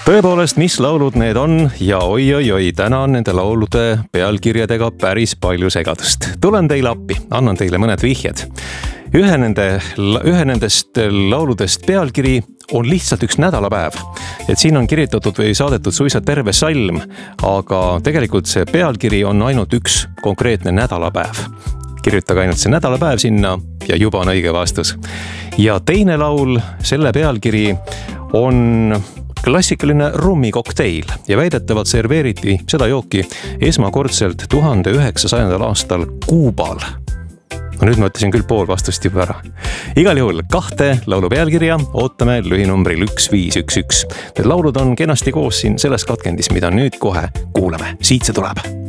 Tõepoolest, mis laulud need on ja oi, täna on nende laulude pealkirjadega päris palju segadust. Tulen teile appi, annan teile mõned vihjed. Ühe nendest lauludest pealkiri on lihtsalt üks nädalapäev. Et siin on kirjutatud või saadetud suisa terve salm, aga tegelikult see pealkiri on ainult üks konkreetne nädalapäev. Kirjutage ainult see nädalapäev sinna ja juba on õige vastus. Ja teine laul, selle pealkiri on klassikaline rummikokteil ja väidetavalt serveeriti seda jooki esmakordselt 1900. aastal Kuubal. No nüüd ma ütlesin küll pool vastust juba ära. Igal juhul 2 laulu pealkirja ootame lühinumbril 1511. Need laulud on kenasti koos siin selles katkendis, mida nüüd kohe kuuleme. Siit see tuleb.